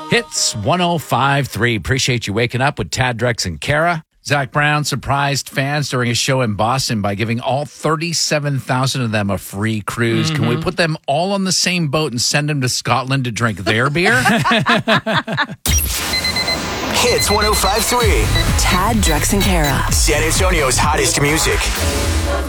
Hits 105.3. Appreciate you waking up with Tad, Drex, and Kara. Zach Brown surprised fans during a show in Boston by giving all 37,000 of them a free cruise. Can we put them all on the same boat and send them to Scotland to drink their beer? Hits 105.3. Tad, Drex, and Kara. San Antonio's hottest music.